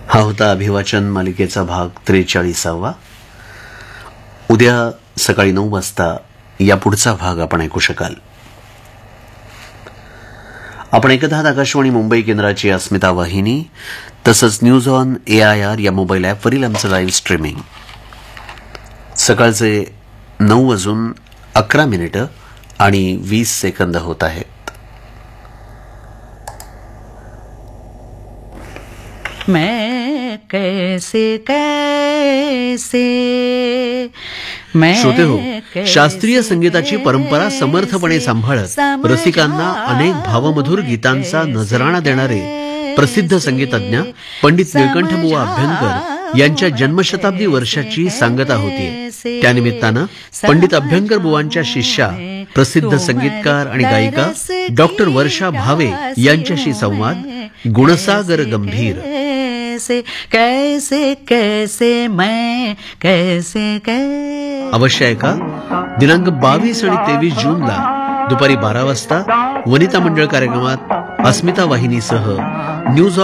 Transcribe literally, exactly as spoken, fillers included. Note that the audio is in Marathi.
हा होता अभिवाचन मालिकेचा भाग त्रेचाळीसावा. उद्या सकाळी नऊ वाजता या पुढचा भाग आपण ऐकू शकाल. आपण ऐकत आहात आकाशवाणी मुंबई केंद्राची अस्मिता वाहिनी तसंच news on A I R या मोबाईल ॲपवरील आमचं लाईव्ह स्ट्रीमिंग. सकाळचे नऊ वाजून अकरा मिनिटं आणि वीस सेकंद होत आहेत. मैं कैसे कैसे मैं श्रोते हो, शास्त्रीय संगीताची परंपरा समर्थपणे सांभाळत रसिकांना अनेक भावमधुर गीतांचा नजराणा देणारे प्रसिद्ध संगीतज्ञ पंडित निळकंठबुवा अभ्यंकर यांच्या जन्मशताब्दी वर्षाची सांगता होतीये. त्यानिमित्तानं पंडित अभ्यंकर बुवांच्या शिष्या प्रसिद्ध संगीतकार आणि गायिका डॉक्टर वर्षा भावे यांच्याशी संवाद गुणसागर गंभीर. कैसे कैसे मैं कैसे कैसे अवश्य ऐका. दिनांक बावीस आणि तेवीस जूनला दुपारी बारा वाजता वनिता मंडळ कार्यक्रमात अस्मिता वाहिनीसह न्यूज